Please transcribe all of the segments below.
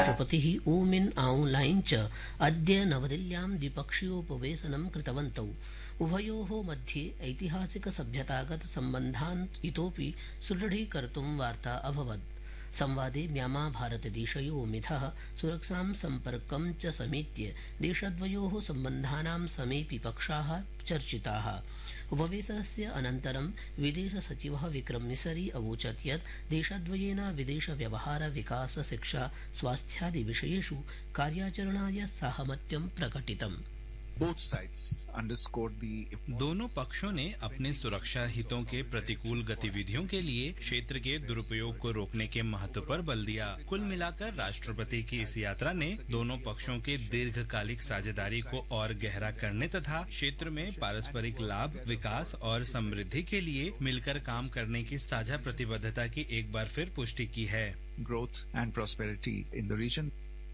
राष्ट्रपतिः ऊ मिन आऊं लाइन च अद्य नवदिल्ल्यां द्विपक्षीयोपवेशनं कृतवन्तौ। उभयोः मध्ये ऐतिहासिक सभ्यतागत सम्बन्धान् इतोपि सुदृढीकर्तुं वार्ता अभवत्। संवादे म्यामां भारतदेशयोः मिथः सुरक्षां सम्पर्कं च समेत्य देशद्वयोः सम्बन्धानां समेऽपि पक्षाः चर्चिताः। उपवेशनस्य अनन्तरं विदेशसचिवः विक्रम मिसरी अवोचत् यत् देशद्वयेन विदेशव्यवहार विकास शिक्षा स्वास्थ्यादि विषयेषु कार्याचरणाय साहमत्यं प्रकटितम्। दोनों पक्षों ने अपने सुरक्षा हितों के प्रतिकूल गतिविधियों के लिए क्षेत्र के दुरुपयोग को रोकने के महत्व पर बल दिया। कुल मिलाकर राष्ट्रपति की इस यात्रा ने दोनों पक्षों के दीर्घकालिक साझेदारी को और गहरा करने तथा क्षेत्र में पारस्परिक लाभ, विकास और समृद्धि के लिए मिलकर काम करने की साझा प्रतिबद्धता की एक बार फिर पुष्टि की है। Growth and prosperity in the region.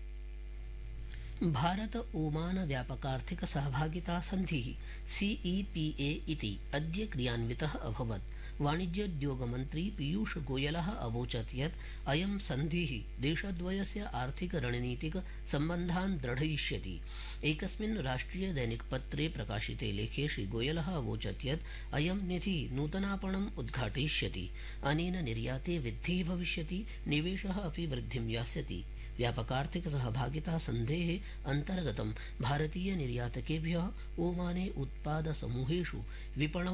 Bharata Oman व्यापकार्थिक सहभागिता संधिः CEPA इति अद्य क्रियान्वितः अभवत्। वाणिज्योद्योगमन्त्री पीयूष गोयलः अवोचत् यत् अयं सन्धिः देशद्वयस्य आर्थिक रणनीतिक सम्बन्धान् दृढयिष्यति। एकस्मिन् राष्ट्रिय दैनिकपत्रे प्रकाशिते लेखे श्री गोयलः अवोचत् यत् अयं निधिः नूतनापणम् उद्घाटयिष्यति। अनेन निर्याते वृद्धिः भविष्यति, निवेशः अपि वृद्धिं यास्यति। व्यापकार्थिक सहभागिता सन्धेः अन्तर्गतं भारतीय निर्यातकेभ्यः ओमाने उत्पाद समूहेषु विपणौ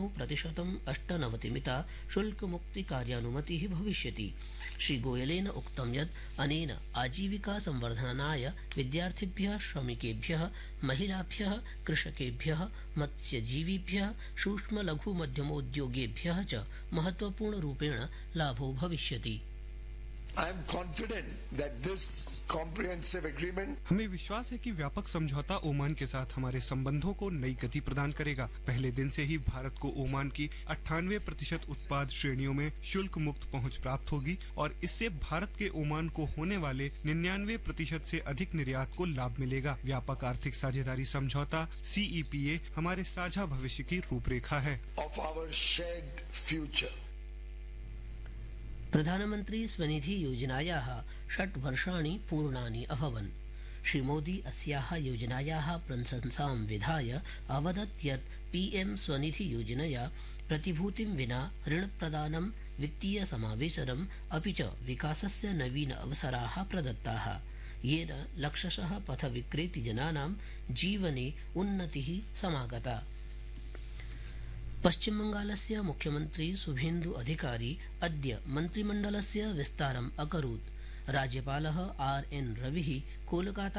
98% शुल्कमुक्ति कार्यानुमतिः भविष्यति। श्री गोयलेन उक्तं यत् अनेन आजीविका संवर्धनाय विद्यार्थिभ्यः, श्रमिकेभ्यः, महिलाभ्यः, कृषकेभ्यः, मत्स्यजीविभ्यः, सूक्ष्म लघु मध्यमोद्योगेभ्यः च महत्वपूर्णरूपेण लाभो भविष्यति। I am confident that this comprehensive agreement हमें विश्वास है कि व्यापक समझौता ओमान के साथ हमारे संबंधों को नई गति प्रदान करेगा। पहले दिन से ही भारत को ओमान की 98% उत्पाद श्रेणियों में शुल्क मुक्त पहुंच प्राप्त होगी और इससे भारत के ओमान को होने वाले 99% से अधिक निर्यात को लाभ मिलेगा। व्यापक आर्थिक साझेदारी समझौता CEPA हमारे साझा भविष्य की रूपरेखा है। of our shared future. प्रधानमंत्री स्वनिधि योजनायाः 6 वर्षाणि पूर्णानि अभवन्। श्री मोदी अस्याः योजनायाः प्रशंसां विधाय अवदत् यत् PM स्वनिधि योजनया प्रतिभूतिं विना ऋणप्रदानं, वित्तीय समावेशनम् अपि च विकासस्य नवीन अवसराः प्रदत्ताः, येन लक्षशः पथविक्रेतृजनानां जीवने उन्नतिः समागता। पश्चिमबंगालस्य मुख्यमंत्री शुभेन्दु अधिकारी अद्य मन्त्रिमण्डलस्य विस्तारम् अकरोत्। राज्यपालः RN रविः कोलकाता